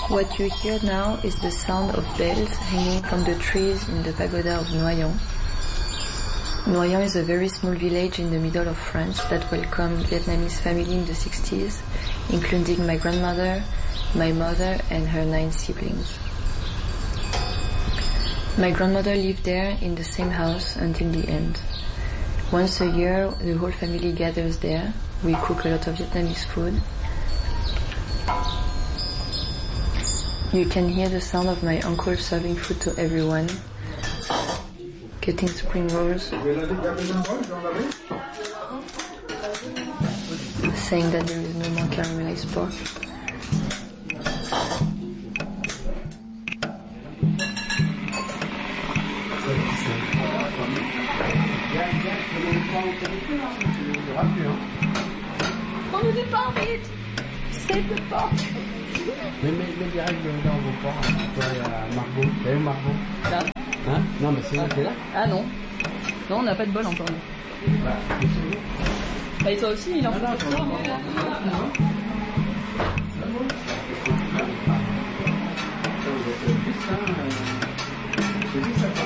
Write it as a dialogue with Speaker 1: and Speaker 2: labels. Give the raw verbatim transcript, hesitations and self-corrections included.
Speaker 1: What you hear now is the sound of bells hanging from the trees in the pagoda of Noyon. Noyon is a very small village in the middle of France that welcomed Vietnamese family in the sixties, including my grandmother, my mother and her nine siblings. My grandmother lived there in the same house until the end. Once a year, the whole family gathers there. We cook a lot of Vietnamese food. You can hear the sound of my uncle serving food to everyone, cutting spring rolls, saying that there is no more caramelized pork.
Speaker 2: On ne fait pas vite. C'est le porc.
Speaker 3: Mais mets, mets direct dans vos porcs, toi et à Margot. T'as vu Margot?
Speaker 2: Là.
Speaker 3: Hein? Non mais c'est
Speaker 2: ah.
Speaker 3: t'es là?
Speaker 2: Ah non. Non, on n'a pas de bol encore.
Speaker 3: Bah,
Speaker 2: bah et toi aussi, il en faut pour toi.
Speaker 3: C'est juste ça.